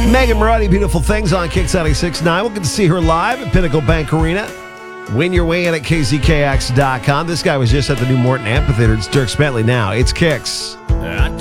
Megan Marotti, Beautiful Things on Kix 96.9. We'll get to see her live at Pinnacle Bank Arena. Win your way in at KZKX.com. This guy was just at the new Morton Amphitheater. It's Dirk Bentley now. It's Kix.